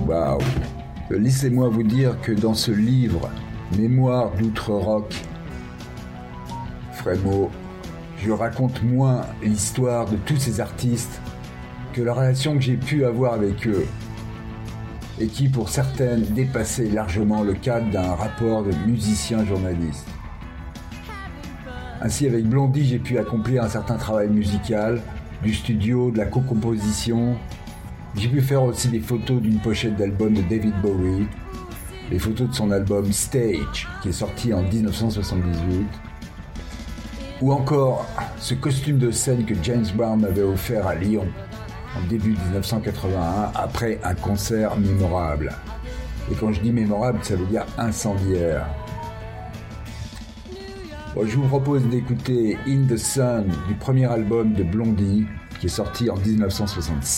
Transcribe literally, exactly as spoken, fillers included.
Waouh. Laissez-moi vous dire que dans ce livre, Mémoire d'outre-rock, Frémo, je raconte moins l'histoire de tous ces artistes que la relation que j'ai pu avoir avec eux, et qui, pour certaines, dépassait largement le cadre d'un rapport de musicien-journaliste. Ainsi, avec Blondie, j'ai pu accomplir un certain travail musical, du studio, de la co-composition. J'ai pu faire aussi des photos d'une pochette d'album de David Bowie, les photos de son album Stage, qui est sorti en dix-neuf cent soixante-dix-huit, ou encore ce costume de scène que James Brown m'avait offert à Lyon en début dix-neuf cent quatre-vingt-un, après un concert mémorable. Et quand je dis mémorable, ça veut dire incendiaire. Bon, je vous propose d'écouter In the Sun du premier album de Blondie, qui est sorti en dix-neuf cent soixante-six.